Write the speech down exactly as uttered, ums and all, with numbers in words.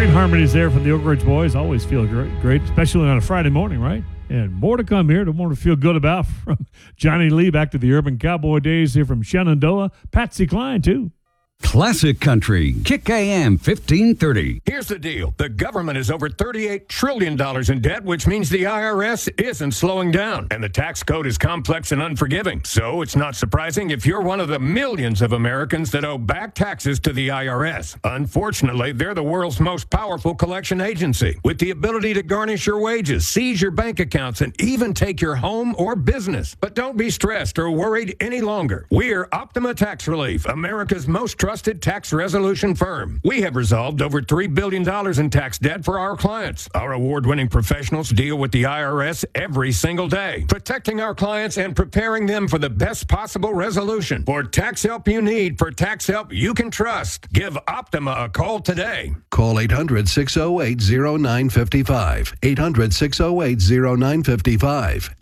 harmonies there from the Oak Ridge Boys. Always feel great, great, especially on a Friday morning, right? And more to come here. Don't want to feel good about from Johnny Lee back to the Urban Cowboy days here from Shenandoah. Patsy Cline, too. Classic Country, Kick A M fifteen thirty. Here's the deal. The government is over thirty-eight trillion dollars in debt, which means the I R S isn't slowing down. And the tax code is complex and unforgiving. So it's not surprising if you're one of the millions of Americans that owe back taxes to the I R S. Unfortunately, they're the world's most powerful collection agency, with the ability to garnish your wages, seize your bank accounts, and even take your home or business. But don't be stressed or worried any longer. We're Optima Tax Relief, America's most trusted trusted tax resolution firm. We have resolved over three billion dollars in tax debt for our clients. Our award-winning professionals deal with the I R S every single day, protecting our clients and preparing them for the best possible resolution. For tax help you need, for tax help you can trust, give Optima a call today. Call eight hundred, six oh eight, oh nine five five. eight hundred, six oh eight, oh nine five five.